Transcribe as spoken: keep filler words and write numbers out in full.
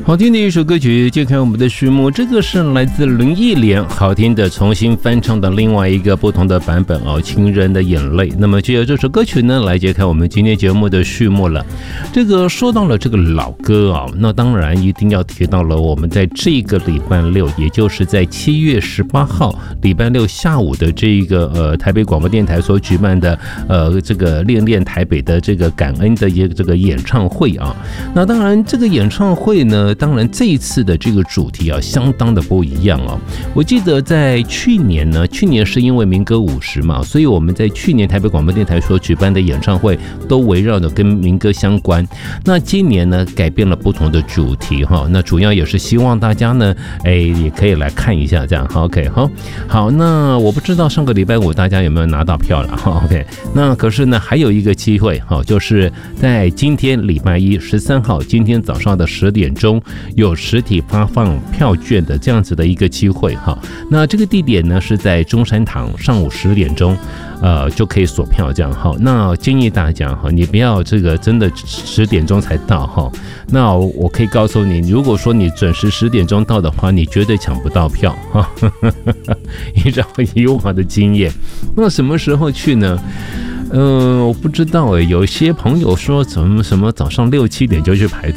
好听的一首歌曲，揭开我们的序幕。这个是来自林忆莲，好听的重新翻唱的另外一个不同的版本哦，《情人的眼泪》。那么，借由这首歌曲呢，来揭开我们今天节目的序幕了。这个说到了这个老歌啊，那当然一定要提到了我们在这个礼拜六，也就是在七月十八号礼拜六下午的这个呃台北广播电台所举办的呃这个恋恋台北的这个感恩的一个这个演唱会啊。那当然，这个演唱会呢。当然，这一次的这个主题啊，相当的不一样哦。我记得在去年呢，去年是因为民歌五十嘛，所以我们在去年台北广播电台所举办的演唱会都围绕着跟民歌相关。那今年呢，改变了不同的主题哈。那主要也是希望大家呢，哎，也可以来看一下这样。OK， 好，好，那我不知道上个礼拜五大家有没有拿到票了哈。OK， 那可是呢，还有一个机会哈，就是在今天礼拜一十三号，今天早上的十点钟。有实体发放票券的这样子的一个机会哈，那这个地点呢是在中山堂，上午十点钟，呃就可以锁票这样哈。那建议大家哈，你不要这个真的十点钟才到哈。那我可以告诉你，如果说你准时十点钟到的话，你绝对抢不到票哈。依照以往的经验，那什么时候去呢？嗯、呃，我不知道哎，有些朋友说怎么什么早上六七点就去排队。